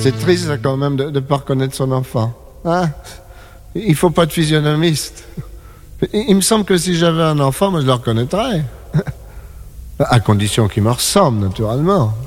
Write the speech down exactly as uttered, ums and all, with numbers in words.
C'est triste quand même de ne pas reconnaître son enfant. Hein? Il faut pas de physionomiste. Il, il me semble que si j'avais un enfant, moi je le reconnaîtrais. À condition qu'il me ressemble, naturellement.